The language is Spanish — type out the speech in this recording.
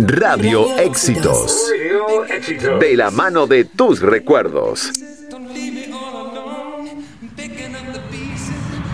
Radio Éxitos. De la mano de tus recuerdos.